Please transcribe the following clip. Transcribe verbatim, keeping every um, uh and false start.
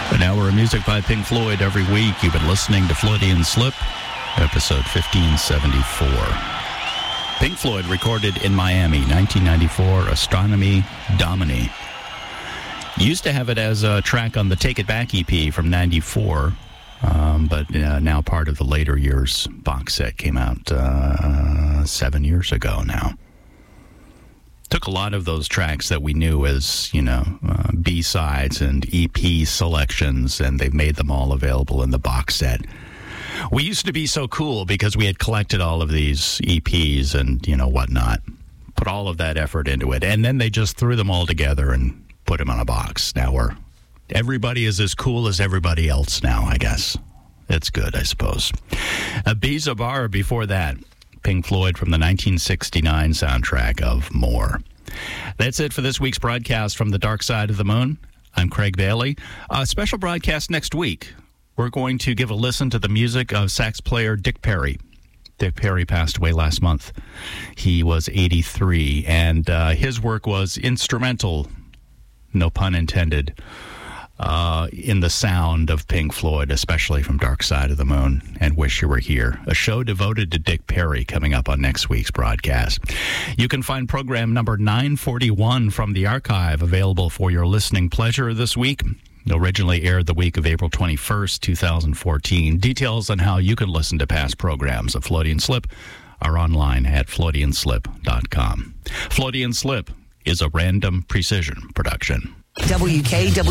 An hour of music by Pink Floyd every week. You've been listening to Freudian Slip, episode fifteen seventy-four. Pink Floyd recorded in Miami, nineteen ninety-four, Astronomy Domini. Used to have it as a track on the Take It Back E P from ninety-four, um, but uh, now part of the later years box set came out uh, seven years ago now. Took a lot of those tracks that we knew as, you know, uh, B-sides and E P selections, and they've made them all available in the box set. We used to be so cool because we had collected all of these E Ps and, you know, whatnot. Put all of that effort into it. And then they just threw them all together and put them on a box. Now we're, everybody is as cool as everybody else now, I guess. It's good, I suppose. Ibiza Bar before that. Pink Floyd from the nineteen sixty-nine soundtrack of More. That's it for this week's broadcast from the Dark Side of the Moon. I'm Craig Bailey. A special broadcast next week. We're going to give a listen to the music of sax player Dick Perry. Dick Perry passed away last month. He was eighty-three, and uh, his work was instrumental, no pun intended, Uh, in the sound of Pink Floyd, especially from Dark Side of the Moon and Wish You Were Here. A show devoted to Dick Perry coming up on next week's broadcast. You can find program number nine forty-one from the archive available for your listening pleasure this week. Originally aired the week of April twenty-first, twenty fourteen. Details on how you can listen to past programs of Freudian Slip are online at Freudian Slip dot com. Freudian Slip is a Random Precision production. W K W